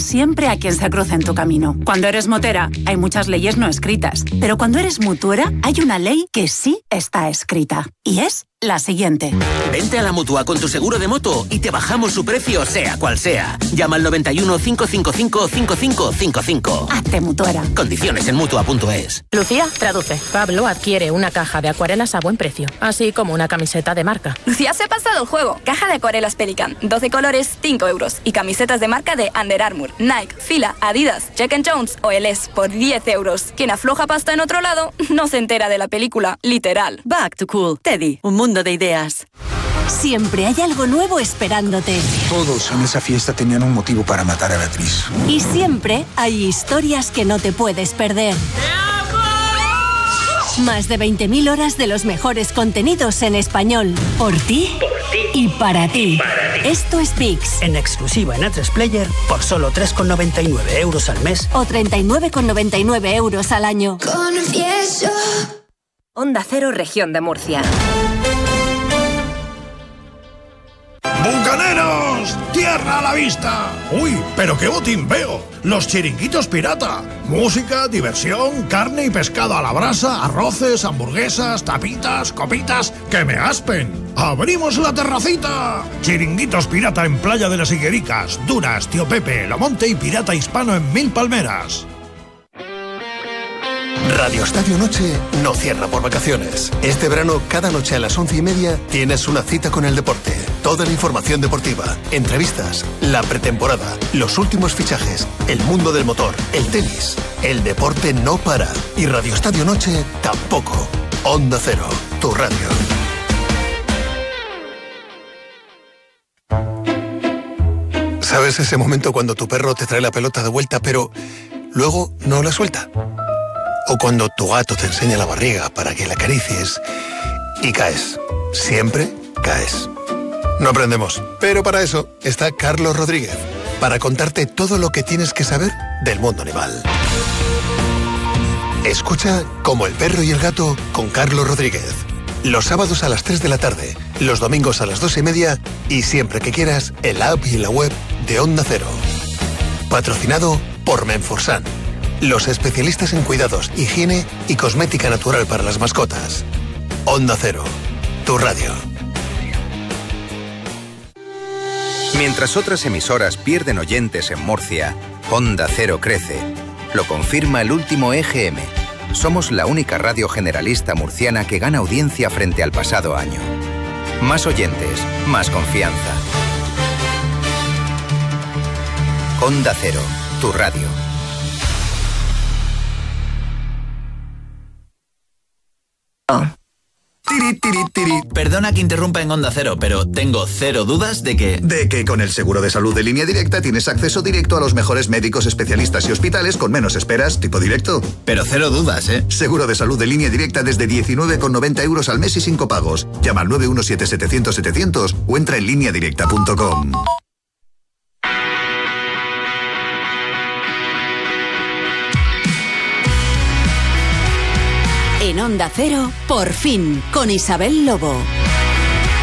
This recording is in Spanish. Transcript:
siempre a quien se cruce en tu camino. Cuando eres motera, hay muchas leyes no escritas. Pero cuando eres mutuera, hay una ley que sí está escrita. Y es la siguiente. Vente a la Mutua con tu seguro de moto y te bajamos su precio, sea cual sea. Llama al 91 555 5555. Hazte mutuera. Condiciones en Mutua.es. Lucía, traduce. Pablo adquiere una caja de acuarelas a buen precio, así como una camiseta de marca. Lucía se ha pasado el juego. Caja de acuarelas Pelican, 12 colores, 5 euros. Y camisetas de marca de Under Armour, Nike, Fila, Adidas, Jack & Jones o LS por 10 euros. Quien afloja pasta en otro lado no se entera de la película, literal. Back to Cool. Teddy, un mundo de ideas. Siempre hay algo nuevo esperándote. Todos en esa fiesta tenían un motivo para matar a Beatriz. Y siempre hay historias que no te puedes perder. Más de 20.000 horas de los mejores contenidos en español. Por ti y para ti. Esto es VIX. En exclusiva en A3 Player por solo 3,99 euros al mes. O 39,99 euros al año. Confieso. Onda Cero, Región de Murcia. ¡Bucaneros! ¡Tierra a la vista! ¡Uy, pero qué botín veo! ¡Los chiringuitos pirata! Música, diversión, carne y pescado a la brasa, arroces, hamburguesas, tapitas, copitas... ¡Que me aspen! ¡Abrimos la terracita! Chiringuitos pirata en Playa de las Higuericas, Duras, Tío Pepe, Lomonte y Pirata Hispano en Mil Palmeras. Radio Estadio Noche no cierra por vacaciones. Este verano, cada noche a las 11:30, tienes una cita con el deporte. Toda la información deportiva, entrevistas, la pretemporada, los últimos fichajes, el mundo del motor, el tenis. El deporte no para. Y Radio Estadio Noche tampoco. Onda Cero, tu radio. ¿Sabes ese momento cuando tu perro te trae la pelota de vuelta, pero luego no la suelta? O cuando tu gato te enseña la barriga para que la acaricies y caes. Siempre caes. No aprendemos, pero para eso está Carlos Rodríguez, para contarte todo lo que tienes que saber del mundo animal. Escucha Como el perro y el gato con Carlos Rodríguez. Los sábados a las 3 de la tarde, los domingos a las 2:30 y siempre que quieras en la app y en la web de Onda Cero. Patrocinado por Menforsan, los especialistas en cuidados, higiene y cosmética natural para las mascotas. Onda Cero, tu radio. Mientras otras emisoras pierden oyentes en Murcia, Onda Cero crece. Lo confirma el último EGM. Somos la única radio generalista murciana que gana audiencia frente al pasado año. Más oyentes, más confianza. Onda Cero, tu radio. Perdona que interrumpa en Onda Cero, pero tengo cero dudas de que con el seguro de salud de Línea Directa tienes acceso directo a los mejores médicos, especialistas y hospitales con menos esperas, tipo directo. Pero cero dudas, ¿eh? Seguro de salud de Línea Directa desde 19,90 euros al mes y sin copagos. Llama al 917-700-700 o entra en lineadirecta.com. En Onda Cero, por fin, con Isabel Lobo.